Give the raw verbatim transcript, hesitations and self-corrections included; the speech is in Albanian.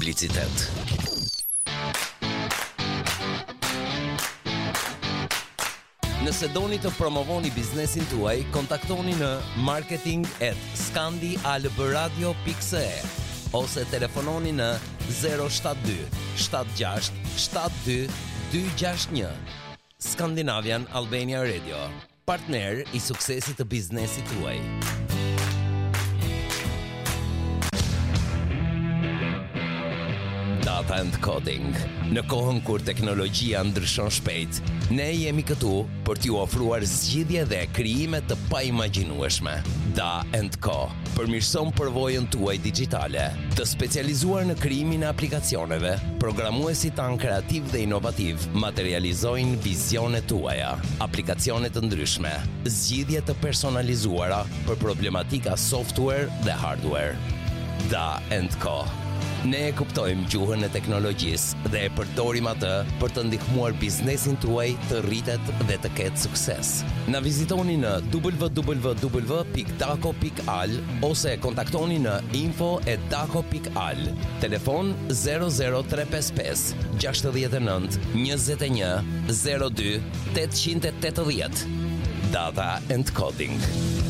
publicitet. Nëse doni të promovoni biznesin tuaj, kontaktoni në marketing at scandialbradio dot c e ose telefononi në zero shtat dy shtat gjasht shtat dy dy gjasht një. Scandinavian Albania Radio, partner i suksesit të biznesit tuaj. Data and Coding. Në kohën kur teknologjia ndryshon shpejt, ne jemi këtu për t'ju ofruar zgjidhje dhe krijime të paimagjinueshme. Da and Co përmirëson përvojën tuaj digjitale. Të specializuar në krijimin e aplikacioneve, programuesit tanë kreativ dhe inovativ materializojnë vizionet tuaja, aplikacione të ndryshme, zgjidhje të personalizuara për problematika software dhe hardware. Da and Co. Ne e kuptojmë gjuhën e teknologjisë dhe e përdorim atë për të ndihmuar biznesin tuaj të rritet dhe të ketë sukses. Na vizitoni në w w w dot daco dot al ose kontaktoni në info at daco dot al. Telefon zero zero tre pesë pesë gjasht nënt njëzet e një zero dy opt opt opt. Data and Coding.